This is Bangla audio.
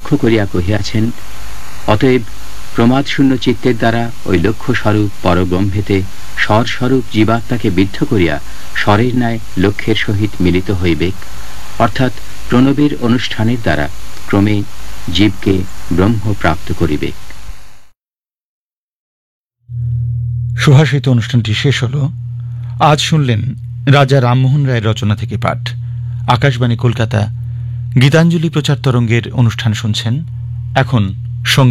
লক্ষ্য করিয়া কহিয়াছেন, অতএব প্রমাদশূন্য চিত্তের দ্বারা ওই লক্ষ্যস্বরূপ পরব্রহ্মেতে স্বরস্বরূপ জীবাত্মাকে বিদ্ধ করিয়া স্বরের ন্যায় লক্ষ্যের সহিত মিলিত হইবেক, অর্থাৎ প্রণবের অনুষ্ঠানের দ্বারা ক্রমে জীবকে ব্রহ্ম প্রাপ্ত করিবে। সুহাসিত অনুষ্ঠানটি শেষ হল। আজ শুনলেন রাজা রামমোহন রায়ের রচনা থেকে পাঠ। আকাশবাণী কলকাতা গীতাঞ্জলি প্রচার তরঙ্গের অনুষ্ঠান শুনছেন। এখন